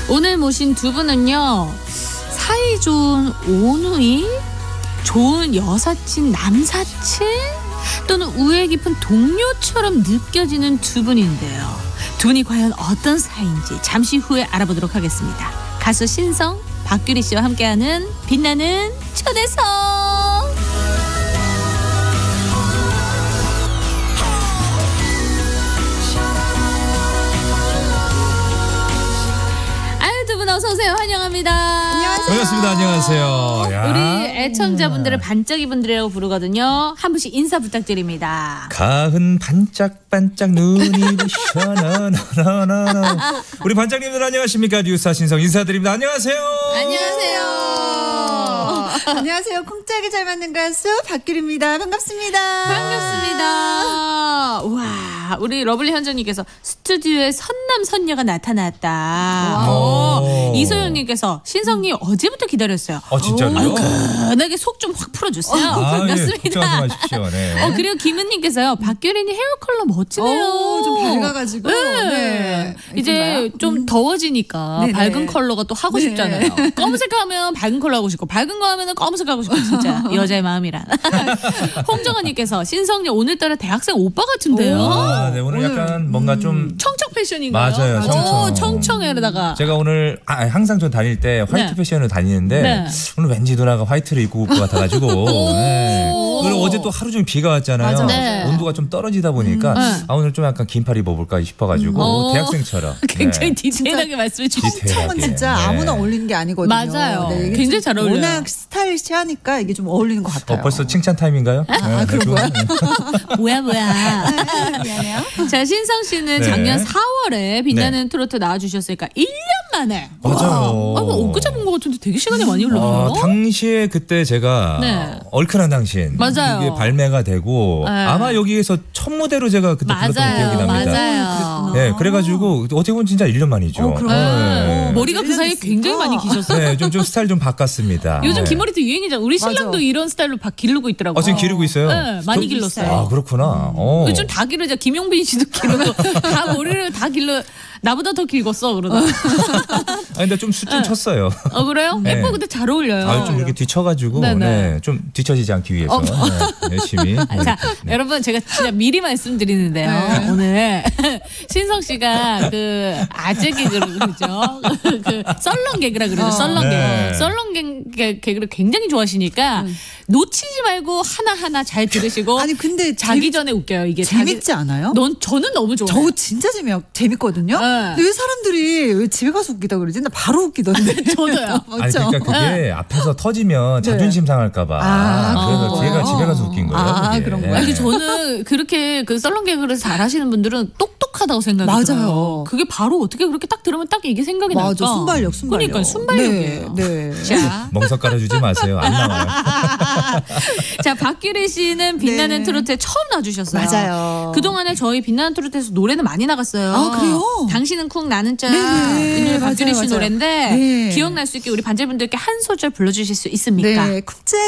오늘 모신 두 분은요, 사이 좋은 오누이, 좋은 여사친 남사친, 또는 우애 깊은 동료처럼 느껴지는 두 분인데요. 두 분이 과연 어떤 사이인지 잠시 후에 알아보도록 하겠습니다. 가수 신성, 박규리 씨와 함께하는 빛나는 초대석. 어서 오세요. 환영합니다. 안녕하세요. 반갑습니다. 안녕하세요. 야. 우리 애청자분들을 반짝이분들이라고 부르거든요. 한 분씩 인사 부탁드립니다. 가은 반짝반짝 눈이 부셔 나나나나. 우리 반짝님들 안녕하십니까? 뉴스타 신성 인사드립니다. 안녕하세요. 안녕하세요. 안녕하세요. 콩짝이 잘 맞는 가수 박규리입니다. 반갑습니다. 반갑습니다. 와, 우리 러블리 현정님께서 스튜디오에 선남 선녀가 나타났다. 이소영님께서 신성님 어제부터 기다렸어요. 진짜로요? 얼큰하게 속 좀 확 풀어주세요. 반갑습니다. 예, 걱정하지 마십시오. 네. 그리고 김은님께서요. 박규린이 헤어 컬러 멋지네요. 좀 밝아가지고. 네. 이제 좀 더워지니까 네네. 밝은 컬러가 또 하고 싶잖아요. 검은색 하면 밝은 컬러 하고 싶고 밝은 거 하면 검은색 하고 싶고 진짜 여자의 마음이란. 홍정아님께서 신성님 오늘따라 대학생 오빠 같은데요. 네, 오늘 약간 뭔가 좀 청청 패션인가요? 맞아요. 청청. 청청에다가. 제가 오늘 항상 저 다닐 때 화이트 네. 패션으로 다니는데 네. 오늘 왠지 누나가 화이트를 입고 올 것 같아가지고 네. 그리고 어제 또 하루 종일 비가 왔잖아요. 맞아. 네. 온도가 좀 떨어지다 보니까 오늘 좀 약간 긴팔 입어볼까 싶어가지고 대학생처럼 굉장히 네. 디테일하게 말씀해 주시죠. 청청은 진짜 네. 아무나 어울리는 게 아니거든요. 맞아요. 네, 이게 굉장히 잘 어울려요. 워낙 스타일시하니까 이게 좀 어울리는 것 같아요. 벌써 칭찬 타임인가요? 그런 거야? 뭐야. 미안해요. 자, 신성 씨는 네. 작년 4월에 빛나는 트로트 나와주셨으니까 1년 만에. 맞아요. 엊그제 본 것 같은데 되게 시간이 많이 흘렀네요. 당시에 그때 제가 네. 얼큰한 당신 맞아요. 이게 발매가 되고 네. 아마 여기에서 첫 무대로 제가 그때 불렀던 기억이 납니다. 맞아요. 네, 그래가지고 어떻게 보면 진짜 1년 만이죠. 네. 머리가 그 사이에 굉장히 많이 기셨어요. 네, 좀 스타일 좀 바꿨습니다. 요즘 네. 긴머리도 유행이잖아. 우리 신랑도 맞아. 이런 스타일로 기르고 있더라고요. 지금 기르고 있어요? 네, 많이 길렀어요. 그렇구나. 요즘 다 기르자. 김용빈 씨도 기르고 다 머리를 다 길러. 나보다 더 길었어 그러다. 근데 좀 숱 좀 쳤어요. 그래요? 네. 예뻐 근데 잘 어울려요. 좀 이렇게 뒤쳐가지고 네네. 좀 뒤처지지 않기 위해서 네, 열심히. 자, 여러분 제가 진짜 미리 말씀드리는데요. 네. 오늘 신성 씨가 그 아재 개그를 그러죠. 그 썰렁 개그라 그러죠. 썰렁 네. 개그. 썰렁 개그를 굉장히 좋아하시니까 놓치지 말고 하나하나 잘 들으시고 아니 근데 자기 전에 웃겨요. 이게 재밌지 않아요? 저는 너무 좋아요. 저 진짜 재밌거든요. 네. 근데 왜 사람들이 왜 집에 가서 웃기다 그러지? 나 바로 웃기던데. 저도요. 아니 그러니까 그게 앞에서 터지면 자존심 상할까봐. 그래서 그런 거예요? 집에 가서 웃긴 거예요. 그게. 그런 거예요? 아니 저는 그렇게 그 썰렁 개그를 잘하시는 분들은 똑똑하다고 생각이 맞아요. 들어요. 그게 바로 어떻게 그렇게 딱 들으면 딱 이게 생각이 날까? 맞아. 순발력. 그러니까 순발력이에요. 네. 자, 멍석 깔아주지 마세요. 안 나와요. 자 박규리 씨는 빛나는 네. 트로트에 처음 나와주셨어요. 맞아요. 그동안에 저희 빛나는 트로트에서 노래는 많이 나갔어요. 그래요? 당신은 쿵 나는 짜. 네네. 이 노래 박규리 씨 맞아요. 노래인데 네. 기억날 수 있게 우리 반장분들께 한 소절 불러주실 수 있습니까? 네. 쿵짝